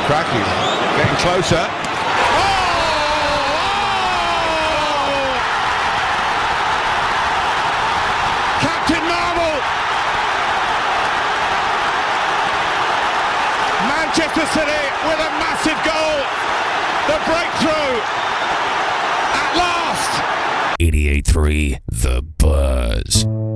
cracking. Getting closer. Captain Marvel! Manchester City with a massive goal. The breakthrough at last. 88.3 The Buzz.